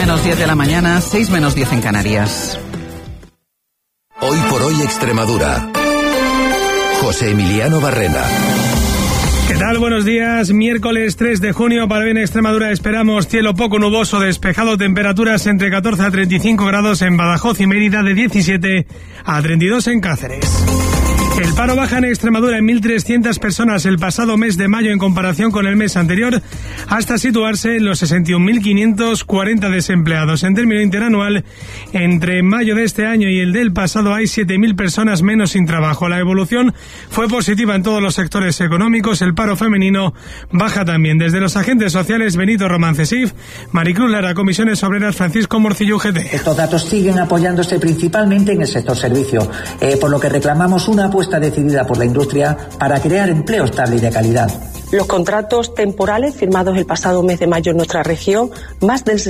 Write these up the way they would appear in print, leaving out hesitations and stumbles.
menos 10 de la mañana, 6 menos 10 en Canarias. Hoy por hoy Extremadura. José Emiliano Barrena. ¿Qué tal? Buenos días. Miércoles 3 de junio para hoy en Extremadura esperamos cielo poco nuboso, despejado, temperaturas entre 14 a 35 grados en Badajoz y Mérida, de 17 a 32 en Cáceres. El paro baja en Extremadura en 1.300 personas el pasado mes de mayo en comparación con el mes anterior, hasta situarse en los 61.540 desempleados. En término interanual, entre mayo de este año y el del pasado hay 7.000 personas menos sin trabajo. La evolución fue positiva en todos los sectores económicos. El paro femenino baja también. Desde los agentes sociales, Benito Romancesif, Maricruz Lara, Comisiones Obreras, Francisco Morcillo, UGT. Estos datos siguen apoyándose principalmente en el sector servicio, por lo que reclamamos una apuesta decidida por la industria para crear empleo estable y de calidad. Los contratos temporales firmados el pasado mes de mayo en nuestra región, más del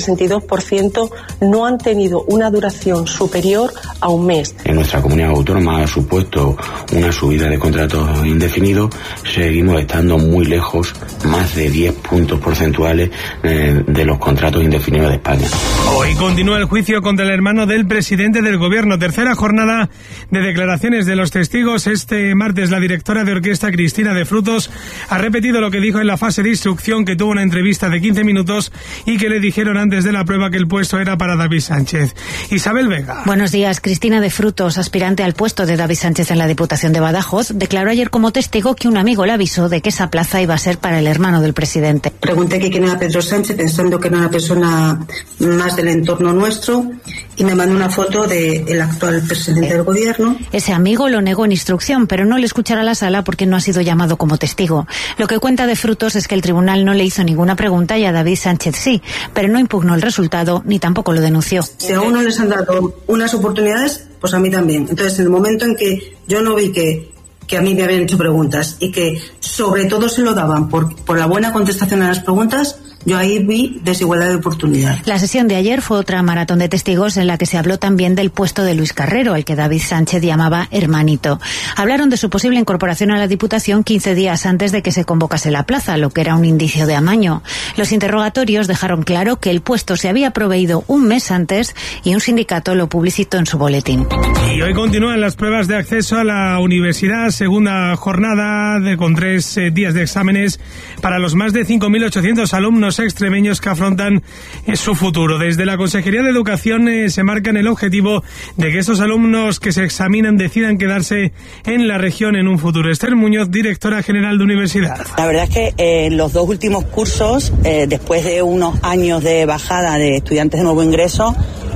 62% no han tenido una duración superior a un mes. En nuestra comunidad autónoma ha supuesto una subida de contratos indefinidos. Seguimos estando muy lejos, más de 10 puntos porcentuales de los contratos indefinidos de España. Hoy continúa el juicio contra el hermano del presidente del gobierno. Tercera jornada de declaraciones de los testigos. Este martes la directora de orquesta, Cristina de Frutos, ha repetido lo que dijo en la fase de instrucción, que tuvo una entrevista de 15 minutos y que le dijeron antes de la prueba que el puesto era para David Sánchez. Isabel Vega. Buenos días. Cristina de Frutos, aspirante al puesto de David Sánchez en la Diputación de Badajoz, declaró ayer como testigo que un amigo le avisó de que esa plaza iba a ser para el hermano del presidente. Pregunté que quién era Pedro Sánchez, pensando que era una persona más del entorno nuestro, y me mandó una foto del actual presidente del gobierno. Ese amigo lo negó en instrucción, pero no le escuchará a la sala porque no ha sido llamado como testigo. Lo que cuenta de Frutos es que el tribunal no le hizo ninguna pregunta y a David Sánchez sí, pero no impugnó el resultado ni tampoco lo denunció. Si a uno les han dado unas oportunidades, pues a mí también. Entonces, en el momento en que yo no vi que a mí me habían hecho preguntas y que sobre todo se lo daban por la buena contestación a las preguntas, yo ahí vi desigualdad de oportunidad. La sesión de ayer fue otra maratón de testigos en la que se habló también del puesto de Luis Carrero, al que David Sánchez llamaba hermanito. Hablaron de su posible incorporación a la Diputación 15 días antes de que se convocase la plaza, lo que era un indicio de amaño. Los interrogatorios dejaron claro que el puesto se había proveído un mes antes y un sindicato lo publicitó en su boletín. Y hoy continúan las pruebas de acceso a la universidad, segunda jornada con 3 días de exámenes para los más de 5.800 alumnos extremeños que afrontan su futuro. Desde la Consejería de Educación se marcan el objetivo de que esos alumnos que se examinan decidan quedarse en la región en un futuro. Esther Muñoz, directora general de universidad. La verdad es que en los dos últimos cursos, después de unos años de bajada de estudiantes de nuevo ingreso,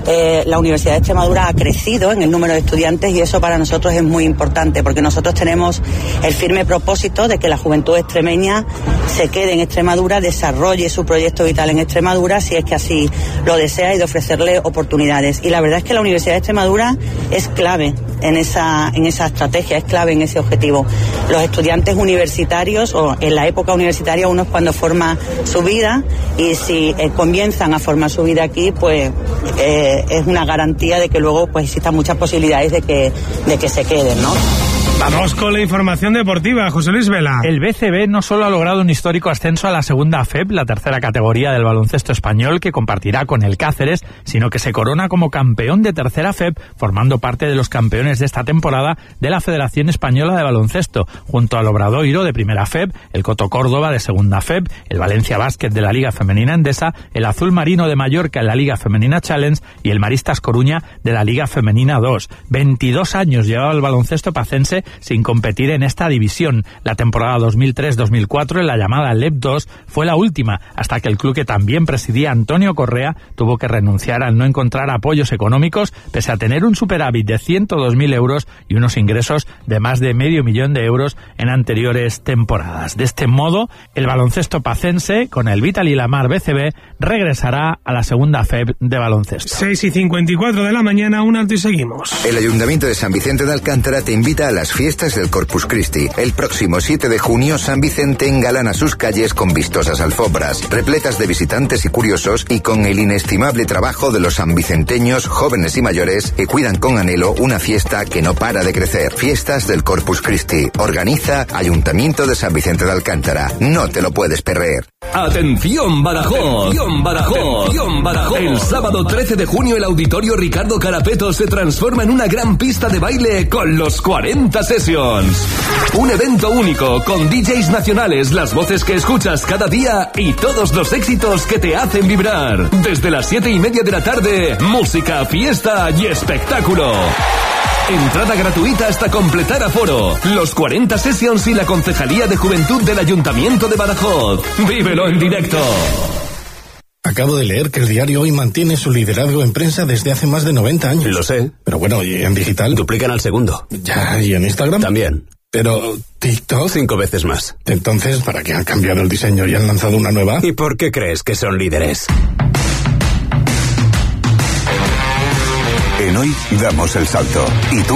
la Universidad de Extremadura ha crecido en el número de estudiantes y eso para nosotros es muy importante porque nosotros tenemos el firme propósito de que la juventud extremeña se quede en Extremadura, desarrolle su proyecto vital en Extremadura si es que así lo desea y de ofrecerle oportunidades. Y la verdad es que la Universidad de Extremadura es clave en esa estrategia, es clave en ese objetivo. Los estudiantes universitarios o en la época universitaria uno es cuando forma su vida y si comienzan a formar su vida aquí, pues es una garantía de que luego pues existan muchas posibilidades de que se queden, ¿no? Vamos con la información deportiva, José Luis Vela. El BCB no solo ha logrado un histórico ascenso a la segunda FEB, la tercera categoría del baloncesto español, que compartirá con el Cáceres, sino que se corona como campeón de tercera FEB, formando parte de los campeones de esta temporada de la Federación Española de Baloncesto, junto al Obradoiro de primera FEB, el Coto Córdoba de segunda FEB, el Valencia Basket de la Liga Femenina Endesa, el Azul Marino de Mallorca en la Liga Femenina Challenge y el Maristas Coruña de la Liga Femenina 2. 22 años llevaba el baloncesto pacense sin competir en esta división. La temporada 2003-2004, en la llamada LEP 2, fue la última, hasta que el club que también presidía Antonio Correa tuvo que renunciar al no encontrar apoyos económicos, pese a tener un superávit de 102.000 euros y unos ingresos de más de $500.000 euros en anteriores temporadas. De este modo, el baloncesto pacense, con el Vital y la Mar BCB, regresará a la segunda FEB de baloncesto. 6:54 de la mañana, un alto y seguimos. El Ayuntamiento de San Vicente de Alcántara te invita a las fiestas del Corpus Christi. El próximo 7 de junio, San Vicente engalana sus calles con vistosas alfombras, repletas de visitantes y curiosos, y con el inestimable trabajo de los sanvicenteños, jóvenes y mayores, que cuidan con anhelo una fiesta que no para de crecer. Fiestas del Corpus Christi. Organiza Ayuntamiento de San Vicente de Alcántara. No te lo puedes perder. ¡Atención Badajoz! ¡Atención Badajoz! ¡Atención Badajoz! El sábado 13 de junio el Auditorio Ricardo Carapeto se transforma en una gran pista de baile con los 40 Sessions. Un evento único con DJs nacionales, las voces que escuchas cada día y todos los éxitos que te hacen vibrar. Desde las 7:30 de la tarde, música, fiesta y espectáculo. Entrada gratuita hasta completar aforo. Los 40 Sessions y la Concejalía de Juventud del Ayuntamiento de Badajoz. ¡Vívelo en directo! Acabo de leer que el diario Hoy mantiene su liderazgo en prensa desde hace más de 90 años. Lo sé. Pero bueno, ¿y en digital? Duplican al segundo. Ya, ¿y en Instagram? También. Pero TikTok... 5 veces más. Entonces, ¿para qué han cambiado el diseño y han lanzado una nueva? ¿Y por qué crees que son líderes? En Hoy damos el salto. ¿Y tú?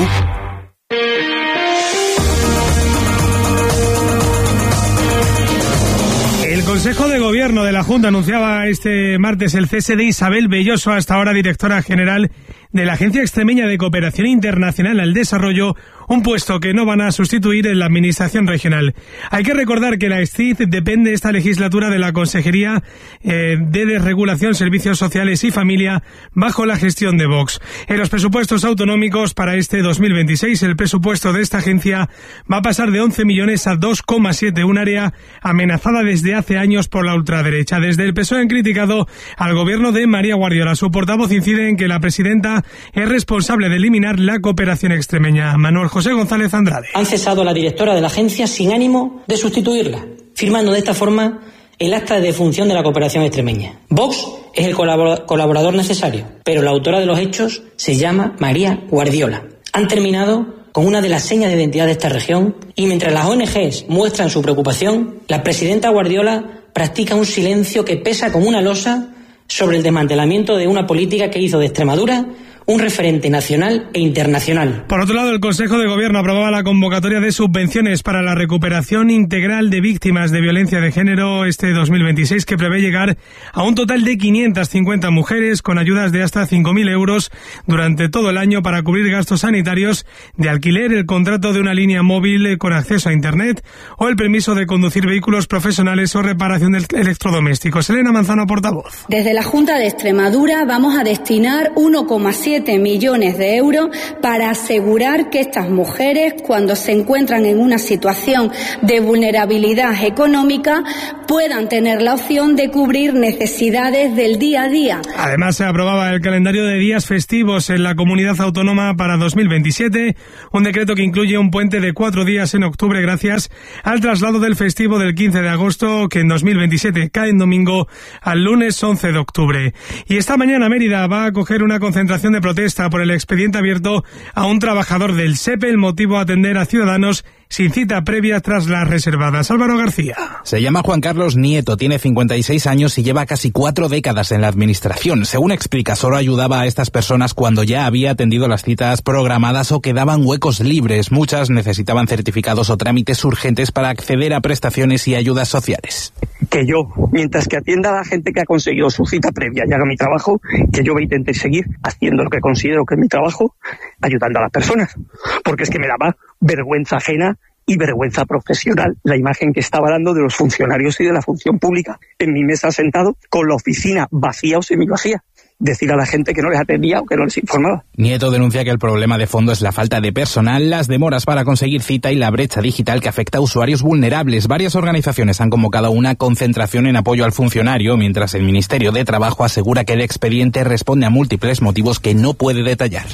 El Consejo de Gobierno de la Junta anunciaba este martes el cese de Isabel Belloso, hasta ahora directora general de la Agencia Extremeña de Cooperación Internacional al Desarrollo, un puesto que no van a sustituir en la Administración Regional. Hay que recordar que la SCID depende esta legislatura de la Consejería de Desregulación, Servicios Sociales y Familia, bajo la gestión de Vox. En los presupuestos autonómicos para este 2026, el presupuesto de esta agencia va a pasar de 11 millones a 2,7, un área amenazada desde hace años por la ultraderecha. Desde el PSOE han criticado al gobierno de María Guardiola. Su portavoz incide en que la presidenta es responsable de eliminar la cooperación extremeña. Manuel José González Andrade. Han cesado a la directora de la agencia sin ánimo de sustituirla, firmando de esta forma el acta de defunción de la cooperación extremeña. Vox es el colaborador necesario, pero la autora de los hechos se llama María Guardiola. Han terminado con una de las señas de identidad de esta región y mientras las ONGs muestran su preocupación, la presidenta Guardiola practica un silencio que pesa como una losa sobre el desmantelamiento de una política que hizo de Extremadura un referente nacional e internacional. Por otro lado, el Consejo de Gobierno aprobaba la convocatoria de subvenciones para la recuperación integral de víctimas de violencia de género este 2026, que prevé llegar a un total de 550 mujeres con ayudas de hasta 5.000 euros durante todo el año para cubrir gastos sanitarios de alquiler, el contrato de una línea móvil con acceso a Internet o el permiso de conducir vehículos profesionales o reparación de electrodomésticos. Elena Manzano, portavoz. Desde la Junta de Extremadura vamos a destinar 1,7 millones de euros para asegurar que estas mujeres, cuando se encuentran en una situación de vulnerabilidad económica, puedan tener la opción de cubrir necesidades del día a día. Además, se aprobaba el calendario de días festivos en la comunidad autónoma para 2027, un decreto que incluye un puente de 4 días en octubre gracias al traslado del festivo del 15 de agosto, que en 2027 cae en domingo, al lunes 11 de octubre. Y esta mañana Mérida va a acoger una concentración de protesta por el expediente abierto a un trabajador del SEPE, el motivo atender a ciudadanos sin cita previa tras las reservadas. Álvaro García. Se llama Juan Carlos Nieto, tiene 56 años y lleva casi 4 décadas en la administración. Según explica, solo ayudaba a estas personas cuando ya había atendido las citas programadas o quedaban huecos libres. Muchas necesitaban certificados o trámites urgentes para acceder a prestaciones y ayudas sociales. Que yo, mientras que atienda a la gente que ha conseguido su cita previa y haga mi trabajo, que yo voy a intentar seguir haciendo lo que considero que es mi trabajo, ayudando a las personas. Porque es que me daba vergüenza ajena y vergüenza profesional la imagen que estaba dando de los funcionarios y de la función pública en mi mesa sentado con la oficina vacía o semivacía. Decir a la gente que no les atendía o que no les informaba. Nieto denuncia que el problema de fondo es la falta de personal, las demoras para conseguir cita y la brecha digital que afecta a usuarios vulnerables. Varias organizaciones han convocado una concentración en apoyo al funcionario, mientras el Ministerio de Trabajo asegura que el expediente responde a múltiples motivos que no puede detallar.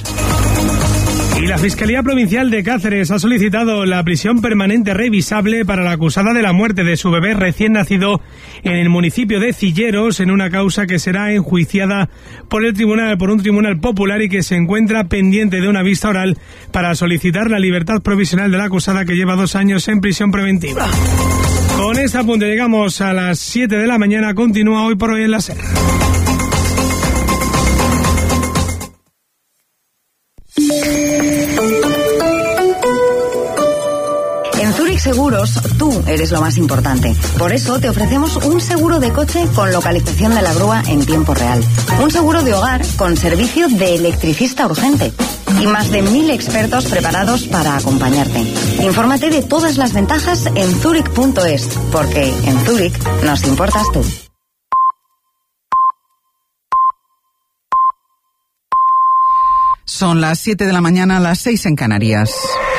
Y la Fiscalía Provincial de Cáceres ha solicitado la prisión permanente revisable para la acusada de la muerte de su bebé recién nacido en el municipio de Cilleros, en una causa que será enjuiciada por un tribunal popular y que se encuentra pendiente de una vista oral para solicitar la libertad provisional de la acusada, que lleva 2 años en prisión preventiva. Con este apunte llegamos a las 7 de la mañana. Continúa Hoy por Hoy en la SER. En Zurich Seguros seguros, tú eres lo más importante. Por eso te ofrecemos un seguro de coche con localización de la grúa en tiempo real. Un seguro de hogar con servicio de electricista urgente. Y más de 1000 expertos preparados para acompañarte. Infórmate de todas las ventajas en Zurich.es, porque en Zurich nos importas tú. Son las 7 de la mañana, las 6 en Canarias.